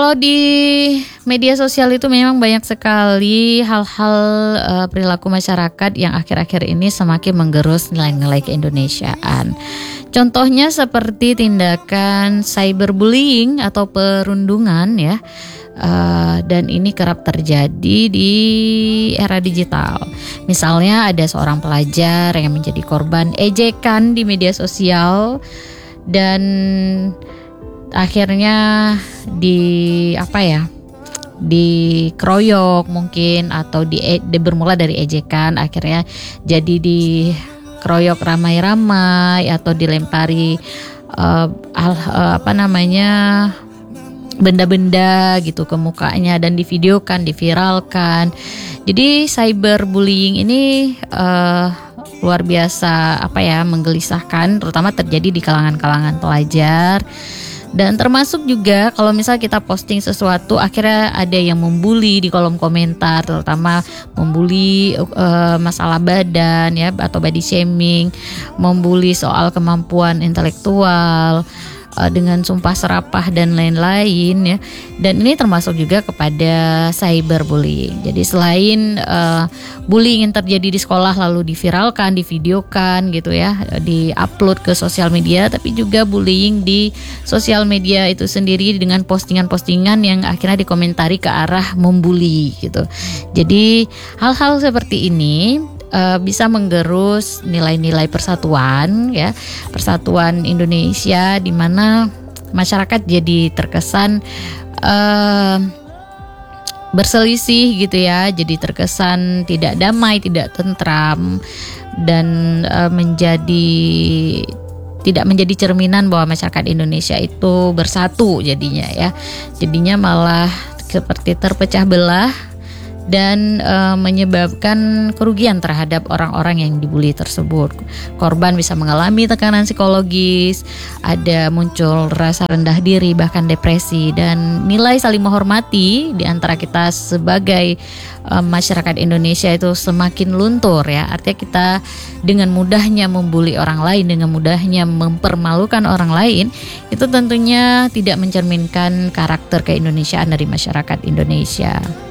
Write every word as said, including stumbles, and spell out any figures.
Kalau di media sosial itu memang banyak sekali hal-hal uh, perilaku masyarakat yang akhir-akhir ini semakin menggerus nilai-nilai keindonesiaan. Contohnya seperti tindakan cyberbullying atau perundungan ya. Uh, dan ini kerap terjadi di era digital. Misalnya ada seorang pelajar yang menjadi korban ejekan di media sosial dan akhirnya di apa ya dikeroyok mungkin atau di, di bermula dari ejekan akhirnya jadi dikeroyok ramai-ramai atau dilempari uh, al, uh, apa namanya benda-benda gitu ke mukanya dan divideokan, diviralkan. Jadi cyberbullying ini uh, luar biasa apa ya menggelisahkan, terutama terjadi di kalangan-kalangan pelajar. Dan termasuk juga kalau misal kita posting sesuatu akhirnya ada yang membuli di kolom komentar, terutama membuli uh, masalah badan ya atau body shaming, membuli soal kemampuan intelektual uh, dengan sumpah serapah dan lain-lain ya. Dan ini termasuk juga kepada cyberbullying. Jadi selain uh, bullying yang terjadi di sekolah lalu diviralkan, divideokan gitu ya, di-upload ke sosial media, tapi juga bullying di sosial media itu sendiri dengan postingan-postingan yang akhirnya dikomentari ke arah membuli gitu. Jadi hal-hal seperti ini uh, bisa menggerus nilai-nilai persatuan ya, persatuan Indonesia di mana masyarakat jadi terkesan uh, berselisih gitu ya, jadi terkesan tidak damai, tidak tentram dan uh, menjadi tidak menjadi cerminan bahwa masyarakat Indonesia itu bersatu jadinya ya. Jadinya malah seperti terpecah belah dan e, menyebabkan kerugian terhadap orang-orang yang dibully tersebut. Korban bisa mengalami tekanan psikologis, ada muncul rasa rendah diri bahkan depresi, dan nilai saling menghormati di antara kita sebagai e, masyarakat Indonesia itu semakin luntur ya. Artinya kita dengan mudahnya membuli orang lain, dengan mudahnya mempermalukan orang lain, itu tentunya tidak mencerminkan karakter keindonesiaan dari masyarakat Indonesia.